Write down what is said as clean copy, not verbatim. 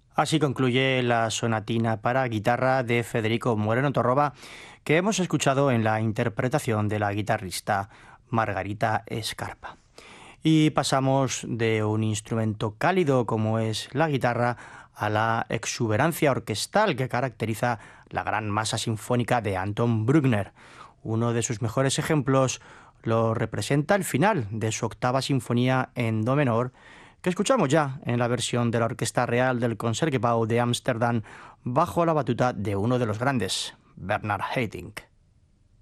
Así concluye la sonatina para guitarra de Federico Moreno Torroba, que hemos escuchado en la interpretación de la guitarrista Margarita Escarpa. Y pasamos de un instrumento cálido como es la guitarra a la exuberancia orquestal que caracteriza la gran masa sinfónica de Anton Bruckner. Uno de sus mejores ejemplos lo representa el final de su octava sinfonía en do menor, que escuchamos ya en la versión de la Orquesta Real del Concertgebouw de Ámsterdam bajo la batuta de uno de los grandes, Bernard Haitink.